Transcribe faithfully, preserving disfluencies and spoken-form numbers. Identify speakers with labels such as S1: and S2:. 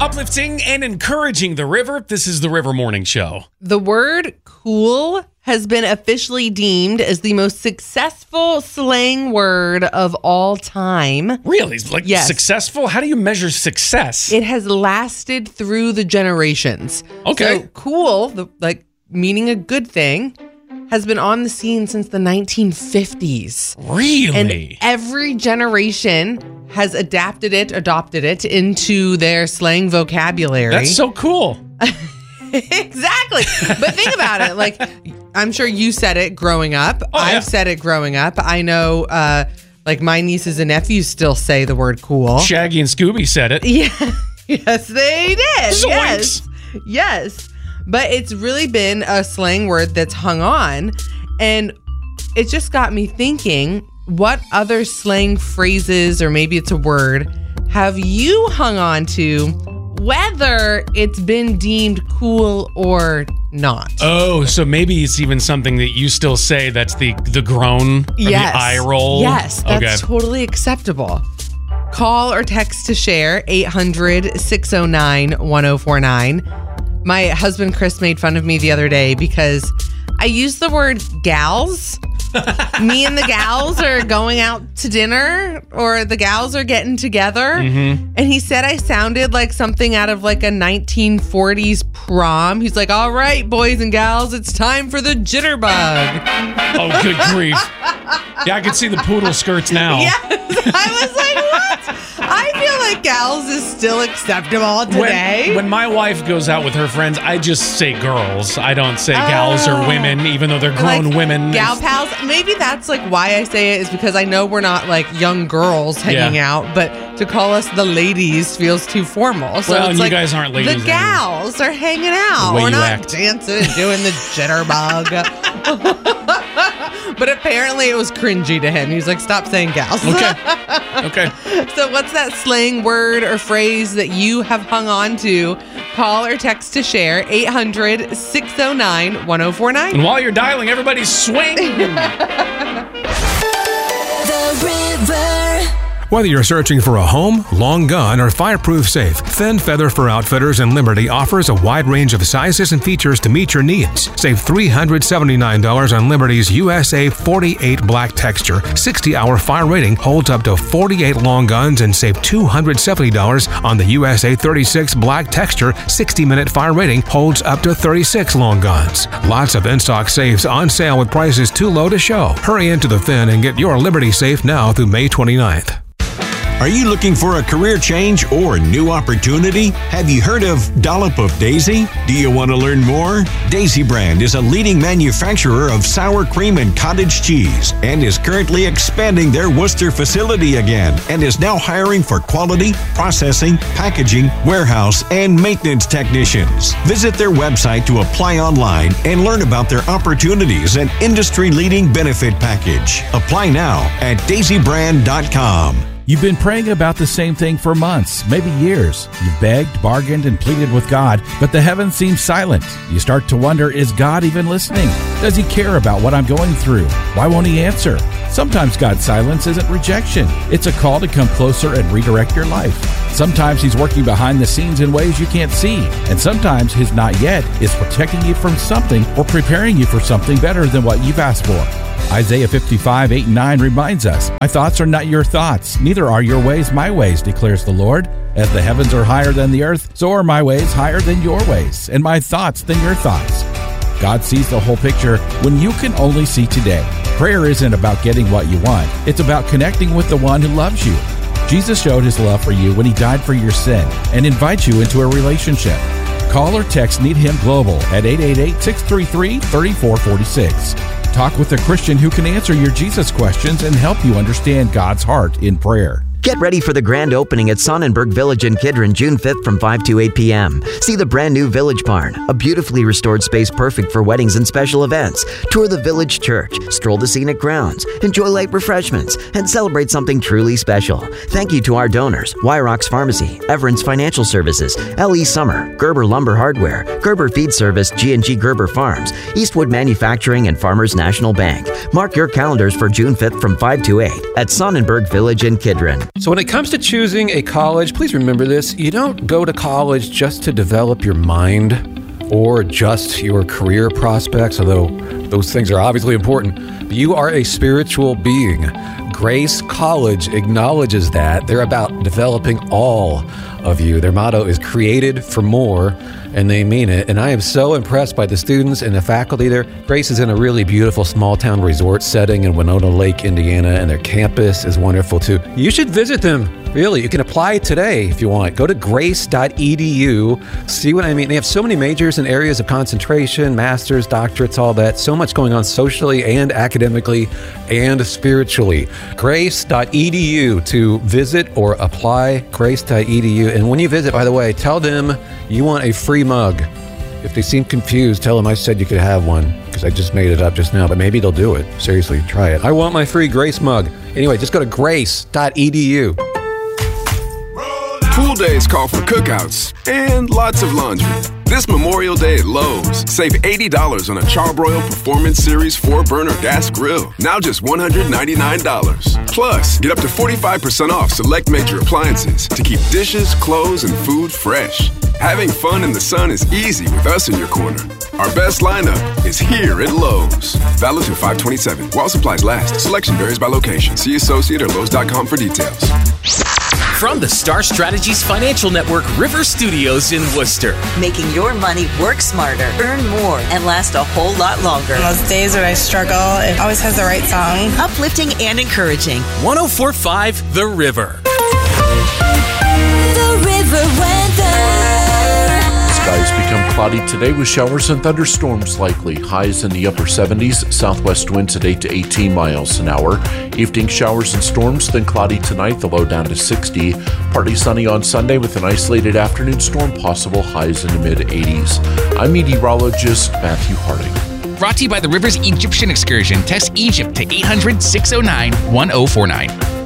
S1: Uplifting and encouraging the river. This is the River Morning Show.
S2: The word cool has been officially deemed as the most successful slang word of all time.
S1: Really? Like
S2: Yes.
S1: successful? How do you measure success?
S2: It has lasted through the generations.
S1: Okay.
S2: So cool, the, like meaning a good thing, has been on the scene since the nineteen fifties.
S1: Really?
S2: And every generation has adapted it, adopted it into their slang vocabulary.
S1: That's so cool.
S2: Exactly. But think about it. Like, I'm sure you said it growing up.
S1: Oh,
S2: I've
S1: yeah.
S2: said it growing up. I know, uh, like, my nieces and nephews still say the word cool.
S1: Shaggy and Scooby said it.
S2: Yeah. Yes, they did.
S1: Zoinks.
S2: Yes. Yes. But it's really been a slang word that's hung on. And it just got me thinking, what other slang phrases, or maybe it's a word, have you hung on to, whether it's been deemed cool or not?
S1: Oh, so maybe it's even something that you still say that's the the groan or
S2: Yes.
S1: the eye roll.
S2: Yes, that's
S1: Okay.
S2: totally acceptable. Call or text to share eight hundred, six oh nine, one oh four nine. My husband Chris made fun of me the other day because I used the word gals. Me and the gals are going out to dinner, or the gals are getting together.
S1: Mm-hmm.
S2: And he said I sounded like something out of like a nineteen forties prom. He's like, all right, boys and gals, it's time for the jitterbug.
S1: Oh, good grief. Yeah, I can see the poodle skirts now.
S2: Yes, I was like, what? I feel like gals is still acceptable today.
S1: When, when my wife goes out with her friends, I just say girls. I don't say gals or
S2: Oh.
S1: women, even though they're grown
S2: Like,
S1: women.
S2: Gal pals. Maybe that's like why I say it, is because I know we're not like young girls hanging
S1: Yeah.
S2: out, but to call us the ladies feels too formal. So
S1: Well,
S2: it's
S1: and you
S2: like
S1: guys aren't ladies
S2: The gals are hanging out.
S1: The way
S2: We're
S1: you
S2: not
S1: act.
S2: dancing and doing the jitterbug. But apparently it was cringy to him. He's like, stop saying gals.
S1: Okay. Okay.
S2: So what's that slang word or phrase that you have hung on to? Call or text to share eight hundred, six oh nine, one oh four nine.
S1: And while you're dialing, everybody swing.
S3: The River.
S4: Whether you're searching for a home, long gun, or fireproof safe, Thin Feather for Outfitters in Liberty offers a wide range of sizes and features to meet your needs. Save three hundred seventy-nine dollars on Liberty's U S A forty-eight Black Texture, sixty hour fire rating, holds up to forty-eight long guns, and save two hundred seventy dollars on the U S A thirty-six Black Texture, sixty minute fire rating, holds up to thirty-six long guns. Lots of in-stock safes on sale with prices too low to show. Hurry into the Thin and get your Liberty safe now through May twenty-ninth.
S5: Are you looking for a career change or new opportunity? Have you heard of Dollop of Daisy? Do you want to learn more? Daisy Brand is a leading manufacturer of sour cream and cottage cheese and is currently expanding their Worcester facility again and is now hiring for quality, processing, packaging, warehouse, and maintenance technicians. Visit their website to apply online and learn about their opportunities and industry-leading benefit package. Apply now at daisy brand dot com.
S6: You've been praying about the same thing for months, maybe years. You've begged, bargained, and pleaded with God, but the heavens seem silent. You start to wonder, is God even listening? Does he care about what I'm going through? Why won't he answer? Sometimes God's silence isn't rejection. It's a call to come closer and redirect your life. Sometimes he's working behind the scenes in ways you can't see. And sometimes his not yet is protecting you from something or preparing you for something better than what you've asked for. Isaiah fifty-five, eight and nine reminds us, my thoughts are not your thoughts, neither are your ways my ways, declares the Lord. As the heavens are higher than the earth, so are my ways higher than your ways, and my thoughts than your thoughts. God sees the whole picture when you can only see today. Prayer isn't about getting what you want. It's about connecting with the one who loves you. Jesus showed his love for you when he died for your sin and invites you into a relationship. Call or text Need Him Global at eight eight eight, six three three, three four four six. Talk with a Christian who can answer your Jesus questions and help you understand God's heart in prayer.
S7: Get ready for the grand opening at Sonnenberg Village in Kidron, June fifth from five to eight p.m. See the brand new Village Barn, a beautifully restored space perfect for weddings and special events. Tour the Village Church, stroll the scenic grounds, enjoy light refreshments, and celebrate something truly special. Thank you to our donors, Wyrox Pharmacy, Everence Financial Services, L E Summer, Gerber Lumber Hardware, Gerber Feed Service, G and G Gerber Farms, Eastwood Manufacturing, and Farmers National Bank. Mark your calendars for June fifth from five to eight at Sonnenberg Village in Kidron.
S8: So when it comes to choosing a college, please remember this. You don't go to college just to develop your mind or just your career prospects, although those things are obviously important. But you are a spiritual being. Grace College acknowledges that. They're about developing all of you. Their motto is created for more, and they mean it. And I am so impressed by the students and the faculty there. Grace is in a really beautiful small town resort setting in Winona Lake, Indiana, and their campus is wonderful too. You should visit them. Really, you can apply today if you want. Go to grace dot e d u. See what I mean? They have so many majors and areas of concentration, masters, doctorates, all that. So much going on socially and academically and spiritually. grace dot e d u to visit or apply. grace dot e d u. And when you visit, by the way, tell them you want a free mug. If they seem confused, tell them I said you could have one, because I just made it up just now, but maybe they'll do it. Seriously, try it. I want my free Grace mug. Anyway, just go to grace dot e d u.
S9: Pool days call for cookouts and lots of laundry. This Memorial Day at Lowe's, save eighty dollars on a Charbroil Performance Series four burner gas grill. Now just one hundred ninety-nine dollars. Plus, get up to forty-five percent off select major appliances to keep dishes, clothes, and food fresh. Having fun in the sun is easy with us in your corner. Our best lineup is here at Lowe's. Valid through five twenty-seven. While supplies last. Selection varies by location. See associate or lowes dot com for details.
S10: From the Star Strategies Financial Network River Studios in Worcester.
S11: Making your money work smarter, earn more, and last a whole lot longer.
S12: On those days when I struggle, it always has the right song.
S11: Uplifting and encouraging.
S10: one oh four point five The River.
S3: The River weather.
S13: Skies become cloudy today with showers and thunderstorms likely. Highs in the upper seventies, southwest winds at eight to eighteen miles an hour. Evening showers and storms, then cloudy tonight, the low down to sixty. Partly sunny on Sunday with an isolated afternoon storm possible, highs in the mid-eighties. I'm meteorologist Matthew Harding.
S14: Brought to you by the Rivers Egyptian Excursion. Text Egypt to eight hundred, six oh nine, one oh four nine.